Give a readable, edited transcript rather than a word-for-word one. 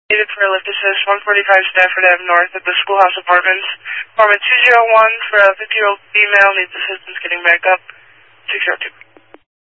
Needed for a lift assist, 145 Stafford Ave North at the Schoolhouse Apartments. Apartment 201 for a 50-year-old female needs assistance getting back up. 602.